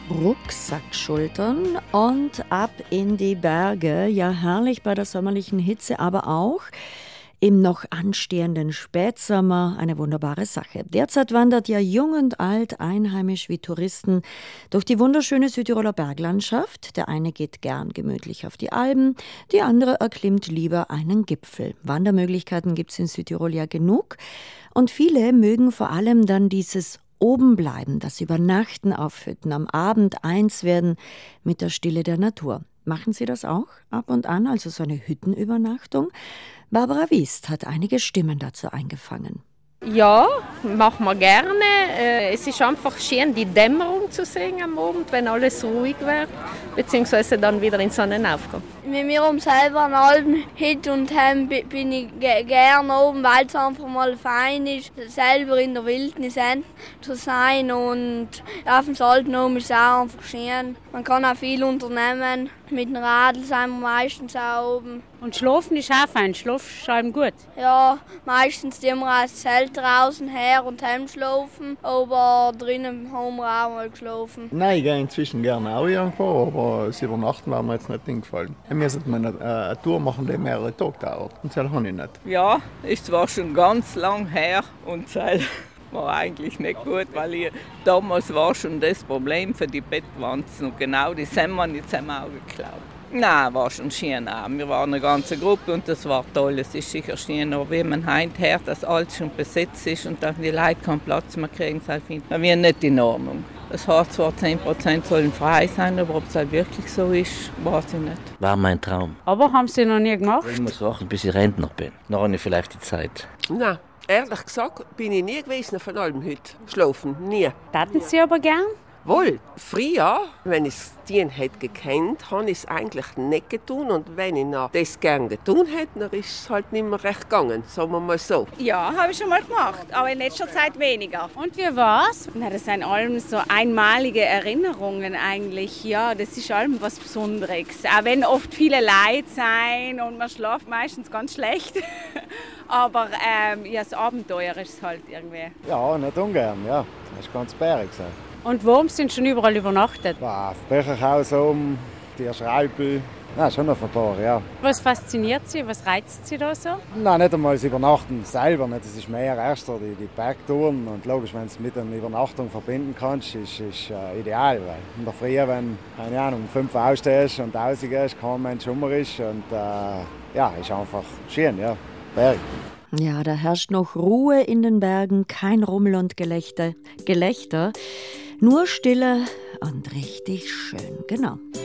Rucksackschultern und ab in die Berge. Ja, herrlich bei der sommerlichen Hitze, aber auch im noch anstehenden Spätsommer eine wunderbare Sache. Derzeit wandert ja jung und alt, einheimisch wie Touristen, durch die wunderschöne Südtiroler Berglandschaft. Der eine geht gern gemütlich auf die Alpen, die andere erklimmt lieber einen Gipfel. Wandermöglichkeiten gibt es in Südtirol ja genug. Und viele mögen vor allem dann dieses Obenbleiben, das Übernachten auf Hütten, am Abend eins werden mit der Stille der Natur. Machen Sie das auch ab und an, also so eine Hüttenübernachtung? Barbara Wiest hat einige Stimmen dazu eingefangen. Ja, machen wir gerne. Es ist einfach schön, die Dämmerung zu sehen am Abend, wenn alles ruhig wird, beziehungsweise dann wieder in Sonnenaufgang. Mit mir selber an Alpen hin und her bin ich gerne oben, weil es einfach mal fein ist, selber in der Wildnis zu sein. Und auf dem Salten oben ist es auch einfach schön. Man kann auch viel unternehmen. Mit dem Radl sind wir meistens auch oben. Und schlafen ist auch fein, Schlaf ist allem gut. Ja, meistens tun wir auch das Zelt draußen her und heim schlafen, aber drinnen haben wir auch mal geschlafen. Nein, ich gehe inzwischen gerne auch irgendwo, aber das Übernachten war mir jetzt nicht hingefallen. Wir müssen eine Tour machen, die mehrere Tage dauert, und das habe ich nicht. Ja, ist zwar schon ganz lang her und das war eigentlich nicht gut, weil damals war schon das Problem für die Bettwanzen und genau die sind wir jetzt haben wir auch geklaut. Nein, war schon schön auch. Wir waren eine ganze Gruppe und das war toll. Es ist sicher schön, aber wenn man heint her, dass alles schon besetzt ist und dann die Leute keinen Platz mehr kriegen, dann wäre nicht in Ordnung. Das heißt zwar 10% sollen frei sein, aber ob es halt wirklich so ist, weiß ich nicht. War mein Traum. Aber haben Sie noch nie gemacht? Ich muss warten, bis ich Rentner bin. Noch habe ich vielleicht die Zeit. Nein, ehrlich gesagt bin ich nie gewesen von allem heute. Schlafen, nie. Taten Sie aber gern? Wohl, früher, wenn ich es hätte gekannt, habe ich es eigentlich nicht getan. Und wenn ich noch das gern getan hätte, dann ist es halt nicht mehr recht gegangen, sagen wir mal so. Ja, habe ich schon mal gemacht, aber in letzter Zeit weniger. Und wie war's? Na, das sind allem so einmalige Erinnerungen eigentlich. Ja, das ist allem was Besonderes. Auch wenn oft viele Leute sind und man schläft meistens ganz schlecht. Aber ja, das Abenteuer ist halt irgendwie. Ja, nicht ungern, ja. Das ist ganz bärig. Und wo sind schon überall übernachtet? Auf Becherhaus oben, die Schreibel. Nein, schon noch ein paar, ja. Was fasziniert Sie? Was reizt Sie da so? Nein, nicht einmal das Übernachten selber. Nicht. Das ist mehr erst die Bergtouren. Und logisch, wenn du es mit einer Übernachtung verbinden kannst, ist ideal. Weil in der Früh, wenn keine Ahnung, um 5 Uhr aufstehst und rausgehst, kein Mensch rum ist. Und ja, ist einfach schön, ja. Berg. Ja, da herrscht noch Ruhe in den Bergen, kein Rummel und Gelächter, nur Stille und richtig schön, genau.